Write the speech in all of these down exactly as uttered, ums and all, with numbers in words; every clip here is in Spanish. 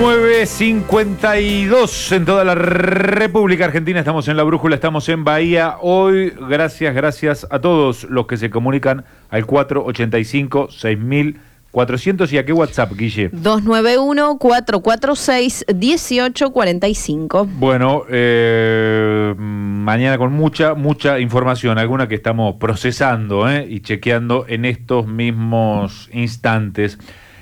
nueve cincuenta y dos en toda la República Argentina. Estamos en La Brújula, estamos en Bahía. Hoy, gracias, gracias a todos los que se comunican al cuatro ochenta y cinco, seis mil cuatrocientos. ¿Y a qué WhatsApp, Guille? dos nueve uno, cuatro cuatro seis, uno ocho cuatro cinco. Bueno, eh, mañana con mucha, mucha información, alguna que estamos procesando eh, y chequeando en estos mismos instantes.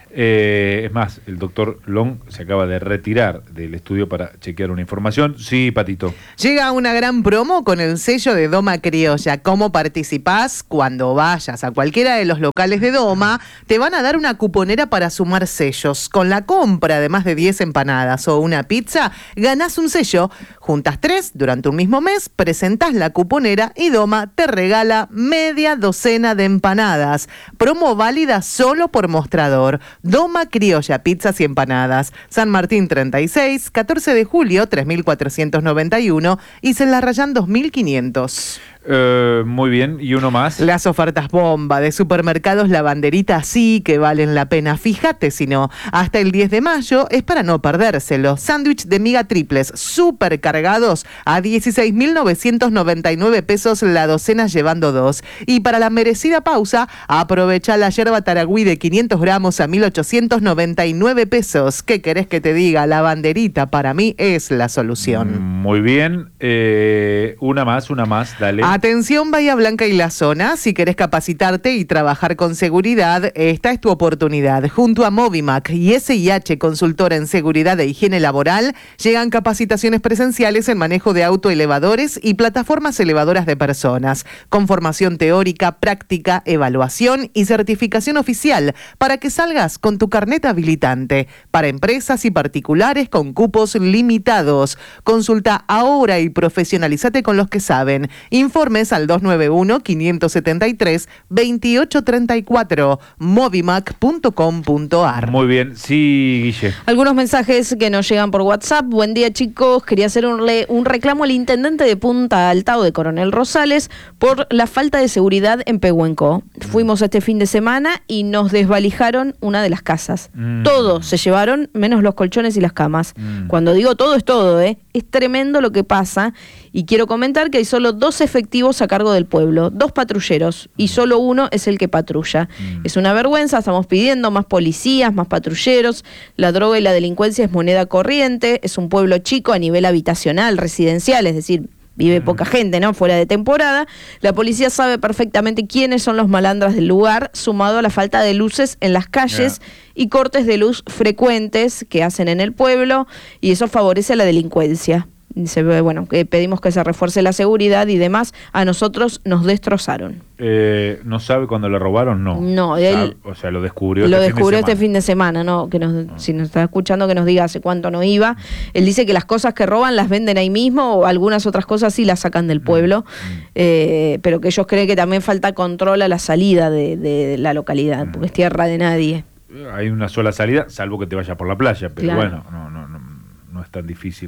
Eh, es más, el doctor Long se acaba de retirar del estudio para chequear una información. Sí, Patito. Llega una gran promo con el sello de Doma Criolla. ¿Cómo participás? Cuando vayas a cualquiera de los locales de Doma, te van a dar una cuponera para sumar sellos. Con la compra de más de diez empanadas o una pizza, ganás un sello. Juntas tres durante un mismo mes, presentás la cuponera y Doma te regala media docena de empanadas. Promo válida solo por mostrador. Doma Criolla, pizzas y empanadas. San Martín treinta y seis, catorce de julio, tres mil cuatrocientos noventa y uno y Celarrayán dos mil quinientos. Uh, muy bien, ¿y uno más? Las ofertas bomba de Supermercados La Banderita sí que valen la pena. Fíjate si no, hasta el diez de mayo es para no perdérselo. Sándwich de miga triples super cargados a dieciséis mil novecientos noventa y nueve pesos la docena llevando dos. Y para la merecida pausa, aprovecha la yerba taragüí de quinientos gramos a mil ochocientos noventa y nueve pesos. ¿Qué querés que te diga? La Banderita para mí es la solución. Muy bien, eh, una más, una más, dale. Atención Bahía Blanca y la zona, si querés capacitarte y trabajar con seguridad, esta es tu oportunidad. Junto a Movimac y S I H Consultora en Seguridad e Higiene Laboral, llegan capacitaciones presenciales en manejo de autoelevadores y plataformas elevadoras de personas, con formación teórica, práctica, evaluación y certificación oficial, para que salgas con tu carnet habilitante, para empresas y particulares con cupos limitados. Consulta ahora y profesionalízate con los que saben. Informes al dos nueve uno, cinco siete tres, dos ocho tres cuatro, movimac punto com punto a r. Muy bien, sí, Guille. Algunos mensajes que nos llegan por WhatsApp. Buen día, chicos. Quería hacer un, le- un reclamo al intendente de Punta Alta o de Coronel Rosales por la falta de seguridad en Pehuenco. Fuimos este fin de semana y nos desvalijaron una de las casas. Mm. Todo se llevaron, menos los colchones y las camas. Mm. Cuando digo todo, es todo, ¿eh? Es tremendo lo que pasa. Y quiero comentar que hay solo dos efectivos a cargo del pueblo, dos patrulleros, y solo uno es el que patrulla. Mm. Es una vergüenza, estamos pidiendo más policías, más patrulleros. La droga y la delincuencia es moneda corriente, es un pueblo chico a nivel habitacional, residencial, es decir, vive poca gente, ¿no? Fuera de temporada. La policía sabe perfectamente quiénes son los malandras del lugar, sumado a la falta de luces en las calles yeah. y cortes de luz frecuentes que hacen en el pueblo, y eso favorece a la delincuencia. Se ve, bueno, que pedimos que se refuerce la seguridad y demás. A nosotros nos destrozaron. Eh, ¿No sabe cuándo le robaron? No. No, él o sea, lo descubrió lo este descubrió fin de este fin de semana, ¿no? Que nos, no. Si nos está escuchando, que nos diga hace cuánto no iba. Él dice que las cosas que roban las venden ahí mismo, o algunas otras cosas sí las sacan del pueblo, mm. eh, pero que ellos creen que también falta control a la salida de, de la localidad, mm. porque es tierra de nadie. Hay una sola salida, salvo que te vayas por la playa, pero claro. bueno, no, no, no, no es tan difícil.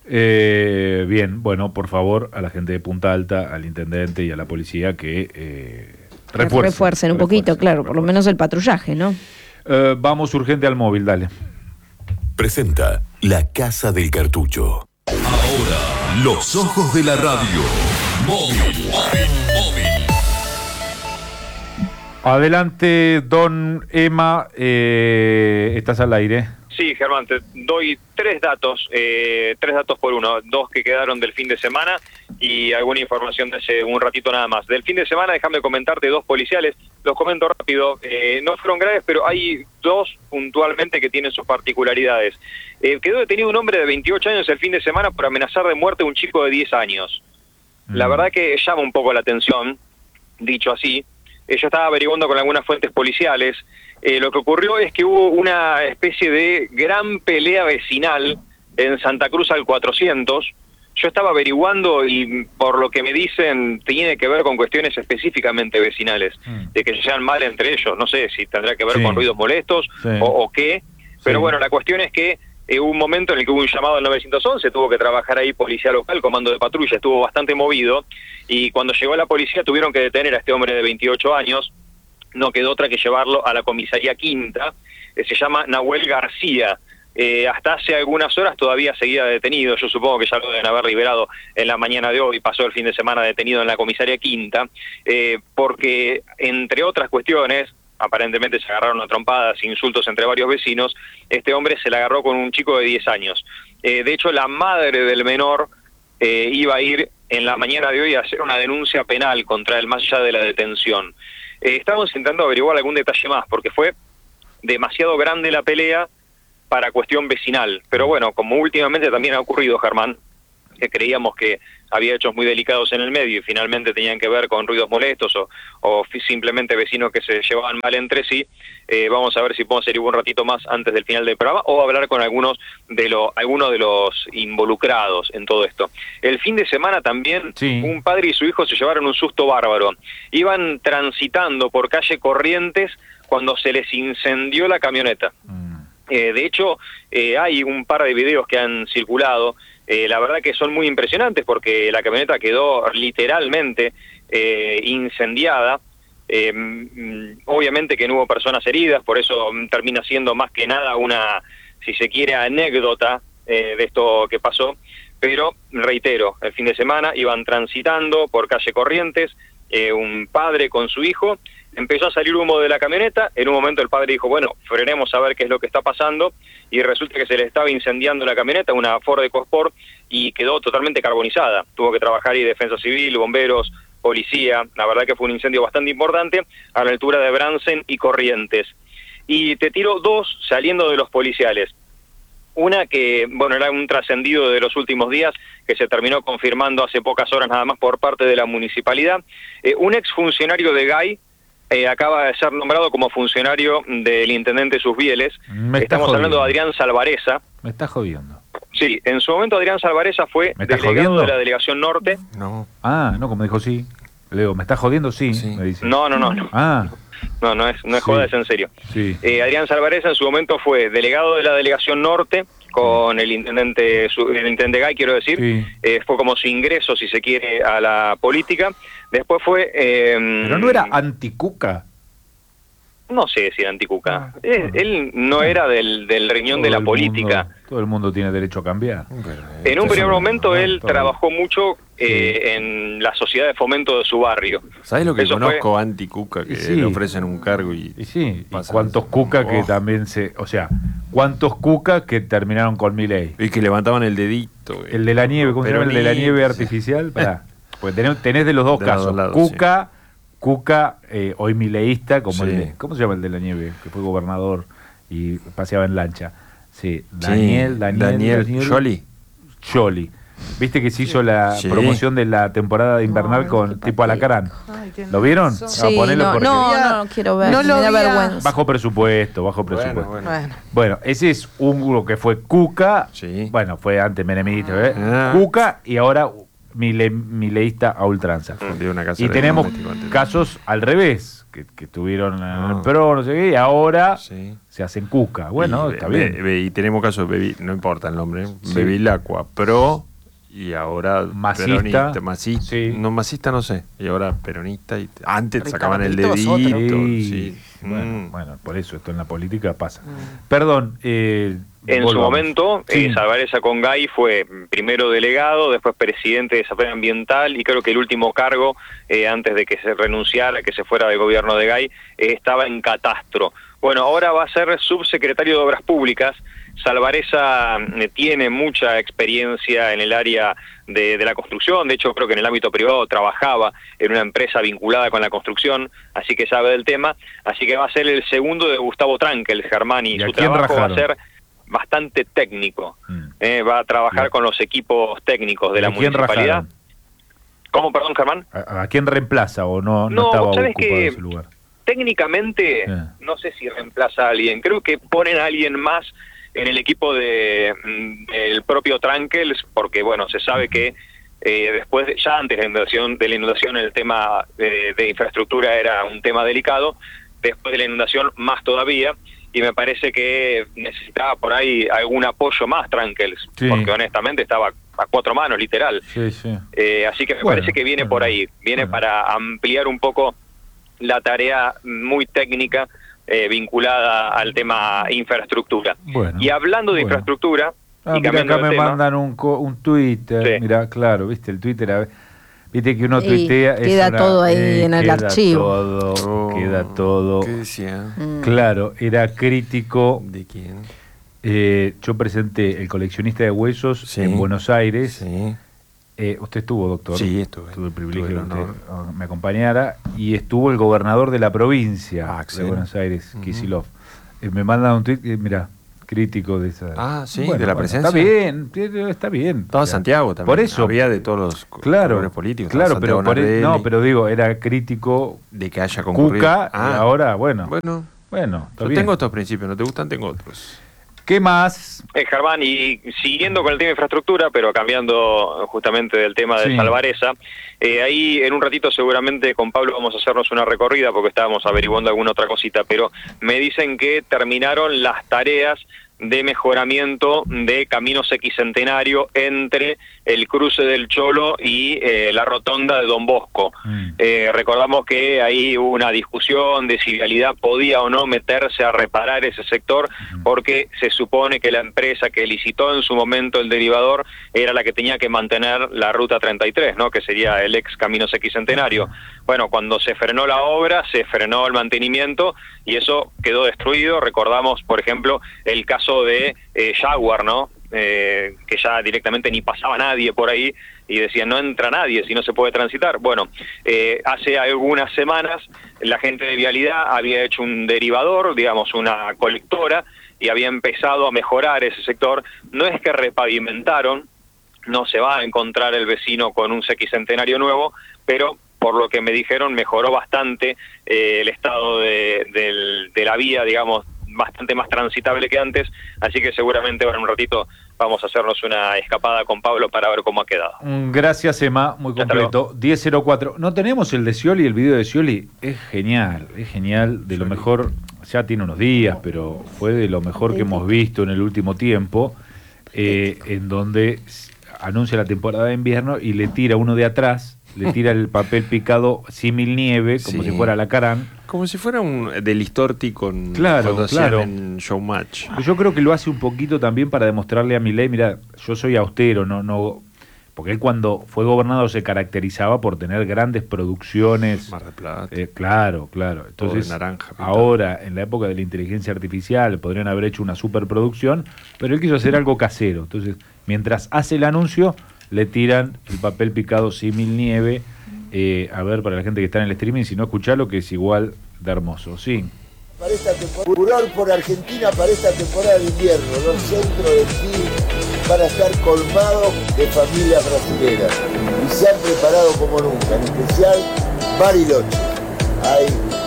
Eh, bien, bueno, por favor, a la gente de Punta Alta, al intendente y a la policía que eh, refuercen. Refuercen un poquito, claro, refuercen. Por lo menos el patrullaje, ¿no? Eh, vamos urgente al móvil, dale. Presenta La Casa del Cartucho. Ahora, los ojos de la radio. Móvil, móvil, móvil. Adelante, don Emma, eh, estás al aire. Sí, Germán, te doy tres datos, eh, tres datos por uno, dos que quedaron del fin de semana y alguna información de hace un ratito nada más. Del fin de semana, déjame comentarte dos policiales, los comento rápido, eh, no fueron graves, pero hay dos puntualmente que tienen sus particularidades. Eh, quedó detenido un hombre de veintiocho años el fin de semana por amenazar de muerte a un chico de diez años. Mm. La verdad que llama un poco la atención, dicho así. Eh, yo estaba averiguando con algunas fuentes policiales. Eh, lo que ocurrió es que hubo una especie de gran pelea vecinal en Santa Cruz al cuatrocientos. Yo estaba averiguando y por lo que me dicen tiene que ver con cuestiones específicamente vecinales, mm. de que se llevan mal entre ellos. No sé si tendrá que ver sí. con ruidos molestos sí. o, o qué, pero sí. bueno, la cuestión es que eh, hubo un momento en el que hubo un llamado al nueve once, tuvo que trabajar ahí policía local, comando de patrulla, estuvo bastante movido, y cuando llegó la policía tuvieron que detener a este hombre de veintiocho años. No quedó otra que llevarlo a la comisaría quinta, eh, se llama Nahuel García, eh, hasta hace algunas horas todavía seguía detenido. Yo supongo que ya lo deben haber liberado en la mañana de hoy, pasó el fin de semana detenido en la comisaría Quinta, eh, porque entre otras cuestiones, aparentemente se agarraron a trompadas, insultos entre varios vecinos, este hombre se la agarró con un chico de diez años. Eh, de hecho, la madre del menor eh, iba a ir en la mañana de hoy a hacer una denuncia penal contra él, más allá de la detención. Eh, estamos intentando averiguar algún detalle más, porque fue demasiado grande la pelea para cuestión vecinal. Pero bueno, como últimamente también ha ocurrido, Germán, que creíamos que había hechos muy delicados en el medio y finalmente tenían que ver con ruidos molestos o, o simplemente vecinos que se llevaban mal entre sí, eh, vamos a ver si podemos seguir un ratito más antes del final del programa o hablar con algunos de, lo, algunos de los involucrados en todo esto. El fin de semana también sí. Un padre y su hijo se llevaron un susto bárbaro. Iban transitando por calle Corrientes cuando se les incendió la camioneta. Mm. Eh, de hecho, eh, hay un par de videos que han circulado. Eh, la verdad que son muy impresionantes porque la camioneta quedó literalmente eh, incendiada. Eh, obviamente que no hubo personas heridas, por eso termina siendo más que nada una, si se quiere, anécdota eh, de esto que pasó. Pero, reitero, el fin de semana iban transitando por calle Corrientes, eh, un padre con su hijo, empezó a salir humo de la camioneta, en un momento el padre dijo, bueno, frenemos a ver qué es lo que está pasando, y resulta que se le estaba incendiando la camioneta, una Ford EcoSport, y quedó totalmente carbonizada. Tuvo que trabajar ahí Defensa Civil, bomberos, policía, la verdad que fue un incendio bastante importante, a la altura de Bransen y Corrientes. Y te tiro dos saliendo de los policiales. Una que, bueno, era un trascendido de los últimos días, que se terminó confirmando hace pocas horas nada más por parte de la municipalidad. Eh, un exfuncionario de G A I, Eh, acaba de ser nombrado como funcionario del intendente Susbieles. Estamos jodiendo. hablando de Adrián Salvareza. Me está jodiendo. Sí, en su momento Adrián Salvareza fue delegado jodiendo? de la Delegación Norte. No. Ah, no, como dijo sí. Leo, ¿me está jodiendo? Sí, sí. Me dice. No, no, no. no. Ah. No, no es, no es sí. joda, es en serio. Sí. Eh, Adrián Salvareza en su momento fue delegado de la Delegación Norte con el intendente, el intendente Gay, quiero decir. Sí. Eh, fue como su ingreso, si se quiere, a la política. Después fue... Eh, ¿Pero no era anticuca? No sé si era anticuca. Ah, eh, bueno. Él no era del, del riñón todo de la política. Mundo, todo el mundo tiene derecho a cambiar. Pero, en un primer momento él todo. trabajó mucho eh, sí. en la sociedad de fomento de su barrio. ¿Sabes lo que Eso conozco fue... anticuca? Que sí. le ofrecen un cargo y... Y sí, y cuántos cuca oh. que también se... O sea, cuántos cuca que terminaron con Milei. Y que levantaban el dedito. El de la nieve, ¿cómo se llama? El de la nieve artificial. Pará. Pues tenés, tenés de los dos de casos. Los lados, Cuca, sí. Cuca eh, hoy mileísta, como sí. el de, ¿cómo se llama el de la nieve? Que fue gobernador y paseaba en lancha. Sí, Daniel, sí. Daniel, Daniel, Daniel Scioli. Scioli. ¿Viste que se hizo la sí. promoción de la temporada invernal no, con tipo Alacrán? ¿Lo vieron? Sí, no, no, no, no quiero ver. No lo me da vergüenza. Bajo presupuesto, bajo presupuesto. Bueno, bueno. bueno ese es uno que fue Cuca. Sí. Bueno, fue antes menemista, ¿eh? Ah. Cuca y ahora Mile, mileísta a ultranza. Una casa y tenemos casos al revés, que, que estuvieron en el PRO, no sé qué, y ahora sí. se hacen Cuca. Bueno, y, está bien. Be, be, y tenemos casos, Bebi, no importa el nombre, sí. Bevilacqua, PRO, y ahora masista, peronista, masista, sí. no masista no sé, y ahora peronista, y antes Rita, sacaban el dedito. Sí. Sí. Bueno, mm. bueno, por eso esto en la política pasa. Mm. Perdón, eh, en volvamos. Su momento, sí. eh, Salvareza con Gay fue primero delegado, después presidente de Desarrollo Ambiental, y creo que el último cargo, eh, antes de que se renunciara, que se fuera del gobierno de Gay, eh, estaba en Catastro. Bueno, ahora va a ser subsecretario de Obras Públicas. Salvareza eh, tiene mucha experiencia en el área de, de la construcción, de hecho creo que en el ámbito privado trabajaba en una empresa vinculada con la construcción, así que sabe del tema, así que va a ser el segundo de Gustavo Trankel, Germán, y, y su trabajo rajaron? va a ser bastante técnico, mm. eh, va a trabajar yeah. con los equipos técnicos de la municipalidad. Rajaron? ¿Cómo, perdón, Germán? ¿A, a quién reemplaza o no, no, no estaba ocupado que ese lugar? Técnicamente, yeah. no sé si reemplaza a alguien, creo que ponen a alguien más en el equipo de mm, el propio Trankel, porque bueno, se sabe que eh, después, de, ya antes de la inundación, de la inundación el tema de, de infraestructura era un tema delicado, después de la inundación más todavía, y me parece que necesitaba por ahí algún apoyo más Trankel, sí. porque honestamente estaba a cuatro manos, literal. Sí, sí. Eh, así que me bueno, parece que viene bueno, por ahí, viene bueno. para ampliar un poco la tarea muy técnica eh, vinculada al tema infraestructura. Bueno, y hablando de bueno. infraestructura, Ah, y mira, cambiando acá de me tema, mandan un, co- un Twitter, Sí. mira, claro, viste, el Twitter, a ver, viste que uno Y tuitea... es queda una- todo ahí en el queda archivo. Todo, Oh, queda todo. ¿Qué decía? Mm. Claro, era crítico. ¿De quién? Eh, yo presenté El coleccionista de huesos Sí. en Buenos Aires. Sí. Eh, usted estuvo, doctor. Sí, estuve. Tuve el privilegio Tuve de el que honor. usted ah, me acompañara. Y estuvo el gobernador de la provincia Axel. de Buenos Aires, Ujú. Kicillof. Eh, me manda un tweet, eh, mira, crítico de esa. Ah, sí, de la presencia. Está bien, eh, está bien. Estaba O sea, Santiago también. Por eso. Había de todos los co- Claro, colores políticos. claro, Estaba pero Santiago por e- no, Nardelli, pero digo, era crítico de que haya concurrido. Cuca Ah, y ahora, bueno, bueno, Bueno, está yo bien. tengo estos principios, no te gustan, tengo otros. ¿Qué más? Eh, Germán, y siguiendo con el tema de infraestructura, pero cambiando justamente del tema de Sí. Salvareza, eh, ahí en un ratito seguramente con Pablo vamos a hacernos una recorrida porque estábamos averiguando alguna otra cosita, pero me dicen que terminaron las tareas de mejoramiento de Camino Sequicentenario entre el cruce del Cholo y eh, la rotonda de Don Bosco. Mm. Eh, recordamos que ahí hubo una discusión de si Vialidad podía o no meterse a reparar ese sector, porque se supone que la empresa que licitó en su momento el derivador era la que tenía que mantener la ruta treinta y tres, ¿no? Que sería el ex Camino Sequicentenario. Bueno, cuando se frenó la obra, se frenó el mantenimiento y eso quedó destruido. Recordamos, por ejemplo, el caso de eh, Jaguar, ¿no? Eh, que ya directamente ni pasaba nadie por ahí y decían no entra nadie si no se puede transitar. Bueno, eh, hace algunas semanas la gente de Vialidad había hecho un derivador, digamos una colectora, y había empezado a mejorar ese sector. No es que repavimentaron, no se va a encontrar el vecino con un sequicentenario nuevo, pero por lo que me dijeron mejoró bastante eh, el estado de, del- de la vía, digamos, bastante más transitable que antes, así que seguramente ahora en un ratito vamos a hacernos una escapada con Pablo para ver cómo ha quedado. Mm, Gracias, Emma, muy Hasta completo. diez cero cuatro. No tenemos el de Scioli, el video de Scioli. Es genial, es genial. De lo mejor, ya tiene unos días, pero fue de lo mejor que hemos visto en el último tiempo, eh, en donde s- anuncia la temporada de invierno y le tira uno de atrás, le tira el papel picado símil nieve, como Sí. si fuera Lacarán. Como si fuera un de Listorti con Claro, cuando hacían claro. en Showmatch. Yo creo que lo hace un poquito también para demostrarle a Milei, mira, yo soy austero, no, no, porque él cuando fue gobernador se caracterizaba por tener grandes producciones. Mar del Plata. Eh, claro, claro. Entonces, de naranja, pintado. ahora, en la época de la inteligencia artificial, podrían haber hecho una superproducción, pero él quiso hacer algo casero. Entonces, mientras hace el anuncio, le tiran el papel picado símil nieve. Eh, a ver, para la gente que está en el streaming, si no, escuchalo, que es igual de hermoso. Sí. Para esta temporada, furor por Argentina para esta temporada de invierno. Los centros de esquí van a estar colmados de familias brasileras y se han preparado como nunca, en especial Bariloche. Hay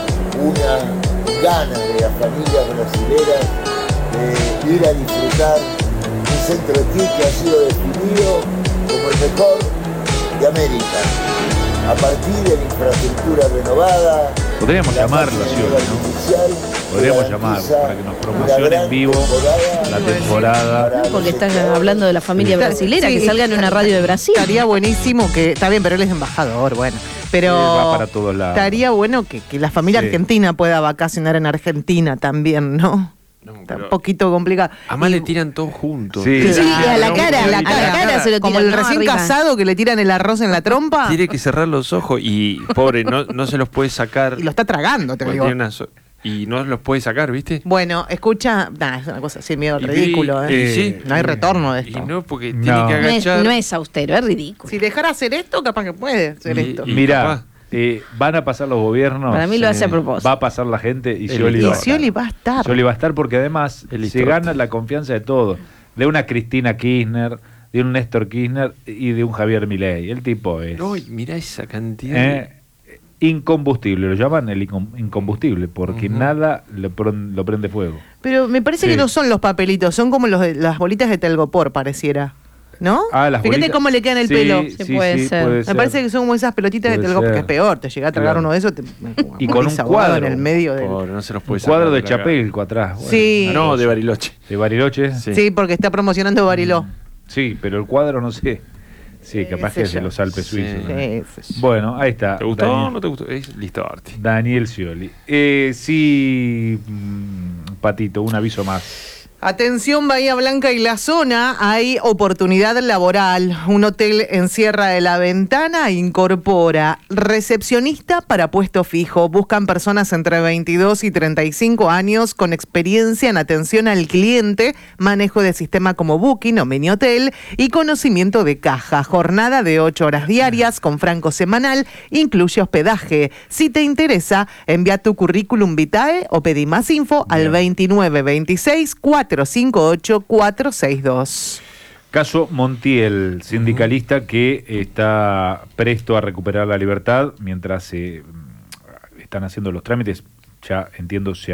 una gana de las familias brasileras de ir a disfrutar un centro de esquí que ha sido definido como el mejor de América. A partir de la infraestructura renovada, Podríamos la llamarlo, máquina Scioli, ¿no? artificial Podríamos que llamar garantiza para que nos una promocione gran en vivo temporada la temporada. para Porque los están sectores. hablando de la familia Está- brasilera, sí, que salgan en una radio de Brasil. Estaría buenísimo que, está bien, pero él es embajador, bueno. Pero Sí, va para todos lados. estaría bueno que, que la familia Sí. argentina pueda vacacionar en Argentina también, ¿no? No, Está pero un poquito complicado. además Y- le tiran todos juntos. Sí. Sí, a la no, cara, a la, a la cara se lo Como tiran, el ¿no? recién Arriba. casado que le tiran el arroz en la trompa Tiene que cerrar los ojos y, pobre, no, no se los puede sacar. y lo está tragando, te Porque digo. tiene una so- y no los puede sacar, ¿viste? Bueno, escucha, nah, es una cosa así medio Y vi- ridículo, ¿eh? eh, sí. No hay retorno de Y esto. no, porque No. tiene que No es, agachar. no es austero, es ridículo. Si dejara hacer esto, capaz que puede hacer Y- esto. y- Mirá, capaz. eh, van a pasar los gobiernos. Para mí lo eh, hace a propósito. Va a pasar la gente y El Scioli Y va a Scioli estar. va a estar. Scioli va a estar porque además El se Listorti. gana la confianza de todos. De una Cristina Kirchner, de un Néstor Kirchner y de un Javier Milei. El tipo es Uy, mirá esa cantidad. eh, incombustible, lo llaman el incom- incombustible, porque Ujú. nada le pron- lo prende fuego. Pero me parece Sí. que no son los papelitos, son como los de- las bolitas de telgopor, pareciera. ¿No? Ah, las Fíjate bolitas. cómo le queda en el Sí, pelo. Sí, puede ser. Me parece que son como esas pelotitas de Puede telgopor, ser. que es peor. Te llega a tragar Claro. uno de esos. Te, Y con un morís ahogado cuadro. en el medio del. Pobre, no se los Un puede cuadro sacar de la cara. Chapelco atrás. bueno, Sí. una No, cosa. de Bariloche. ¿De Bariloche? Sí. Sí, porque está promocionando Bariló. Sí, pero el cuadro no sé. Sí, capaz que es de los Alpes Sí. suizos. ¿no? Sí, sí. Bueno, ahí está. ¿Te gustó Daniel, o no te gustó? Es listo, Arti. Daniel Scioli. Eh, sí, mm, Patito, un aviso más. Atención Bahía Blanca y la zona, hay oportunidad laboral. Un hotel en Sierra de la Ventana incorpora recepcionista para puesto fijo. Buscan personas entre veintidós y treinta y cinco años con experiencia en atención al cliente, manejo de sistema como Booking o Mini Hotel y conocimiento de caja. Jornada de ocho horas diarias con franco semanal, incluye hospedaje. Si te interesa, envía tu currículum vitae o pedí más info al veintinueve veintiséis cuatrocientos cincuenta y ocho cuatrocientos sesenta y dos. Caso Montiel, sindicalista que está presto a recuperar la libertad mientras se eh, están haciendo los trámites. Ya entiendo, se